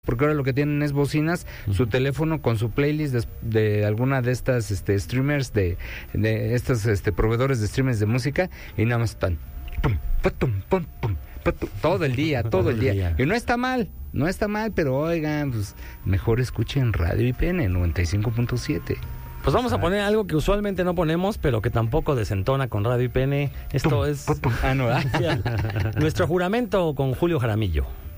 porque ahora lo que tienen es bocinas, su teléfono con su playlist de alguna de estas streamers, de estos proveedores de streamers de música, y nada más están pum, patum, pum, pum, patum, todo el día. Y no está mal, pero oigan, pues mejor escuchen Radio IPN 95.7. Pues vamos a poner algo que usualmente no ponemos, pero que tampoco desentona con Radio IPN. Esto es nuestro juramento con Julio Jaramillo.